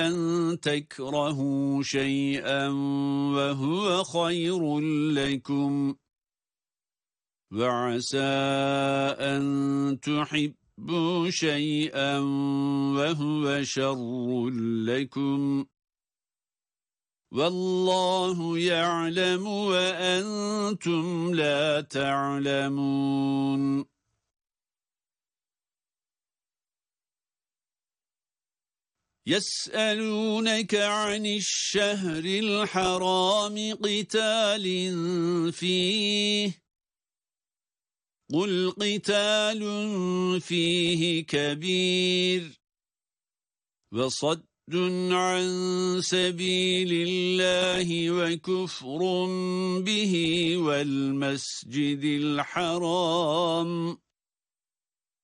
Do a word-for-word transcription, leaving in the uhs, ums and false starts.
أن تكرهوا شيئا وهو خير لكم وعسى أن تحبوا شيئا وهو شر لكم والله يعلم وأنتم لا تعلمون يسألونك عن الشهر الحرام قتال فيه قل قتال فيه كبير وصد عن سبيل الله وكفر به والمسجد الحرام